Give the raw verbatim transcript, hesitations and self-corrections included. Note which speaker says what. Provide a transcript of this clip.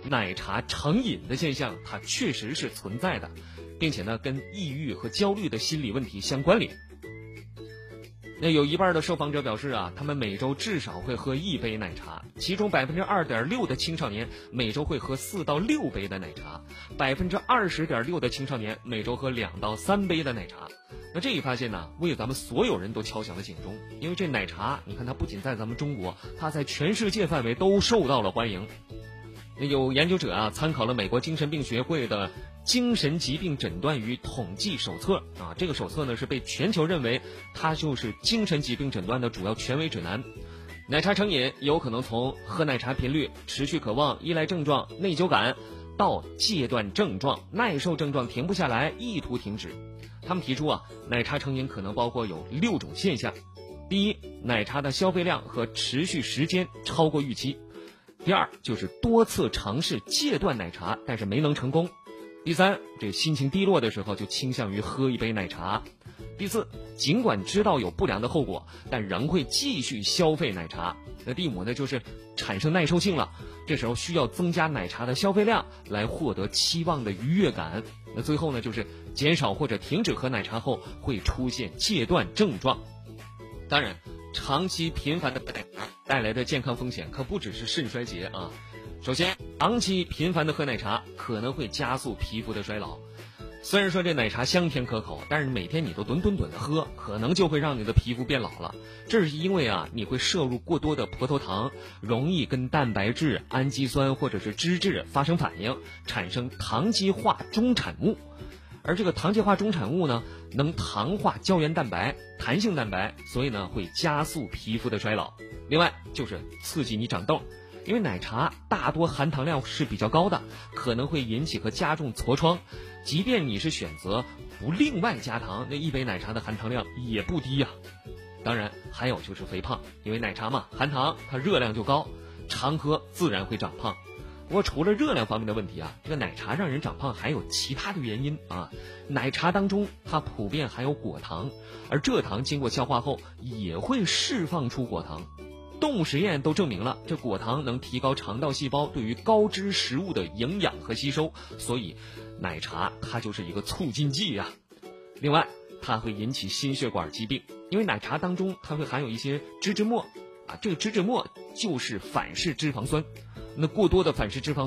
Speaker 1: 奶茶成瘾的现象它确实是存在的，并且呢跟抑郁和焦虑的心理问题相关联。那有一半的受访者表示啊，他们每周至少会喝一杯奶茶，其中百分之二点六的青少年每周会喝四到六杯的奶茶，百分之二十点六的青少年每周喝两到三杯的奶茶。那这一发现呢，为咱们所有人都敲响了警钟，因为这奶茶，你看它不仅在咱们中国，它在全世界范围都受到了欢迎。那有研究者啊，参考了美国精神病学会的精神疾病诊断与统计手册啊，这个手册呢是被全球认为它就是精神疾病诊断的主要权威指南。奶茶成瘾有可能从喝奶茶频率、持续渴望、依赖症状、内疚感，到戒断症状、耐受症状停不下来、意图停止。他们提出啊，奶茶成瘾可能包括有六种现象。第一，奶茶的消费量和持续时间超过预期。第二，就是多次尝试戒断奶茶，但是没能成功。第三，这心情低落的时候就倾向于喝一杯奶茶。第四，尽管知道有不良的后果，但仍会继续消费奶茶。那第五呢，就是产生耐受性了，这时候需要增加奶茶的消费量来获得期望的愉悦感。那最后呢，就是减少或者停止喝奶茶后会出现戒断症状。当然，长期频繁的喝奶茶带来的健康风险可不只是肾衰竭啊。首先，长期频繁的喝奶茶可能会加速皮肤的衰老。虽然说这奶茶香甜可口，但是每天你都吨吨吨的喝，可能就会让你的皮肤变老了。这是因为啊，你会摄入过多的葡萄糖，容易跟蛋白质、氨基酸或者是脂质发生反应，产生糖基化中产物。而这个糖基化中产物呢，能糖化胶原蛋白、弹性蛋白，所以呢会加速皮肤的衰老。另外就是刺激你长痘，因为奶茶大多含糖量是比较高的，可能会引起和加重痤疮。即便你是选择不另外加糖，那一杯奶茶的含糖量也不低呀、啊。当然还有就是肥胖，因为奶茶嘛含糖，它热量就高，常喝自然会长胖。不过除了热量方面的问题啊，这个奶茶让人长胖还有其他的原因啊。奶茶当中它普遍含有果糖，而蔗糖经过消化后也会释放出果糖。动物实验都证明了，这果糖能提高肠道细胞对于高脂食物的营养和吸收，所以奶茶它就是一个促进剂啊。另外，它会引起心血管疾病，因为奶茶当中它会含有一些脂质末啊，这个脂质末就是反式脂肪酸。那过多的反式脂肪